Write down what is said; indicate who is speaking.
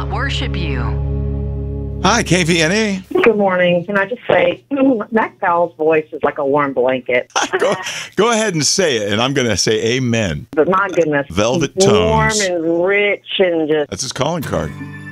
Speaker 1: worship you.
Speaker 2: Hi, KVNA.
Speaker 3: Good morning. Can I just say, Mac Powell's voice is like a warm blanket.
Speaker 2: Go ahead and say it, and I'm going to say amen.
Speaker 3: But my goodness.
Speaker 2: Velvet
Speaker 3: warm
Speaker 2: tones.
Speaker 3: and rich and just...
Speaker 2: That's his calling card.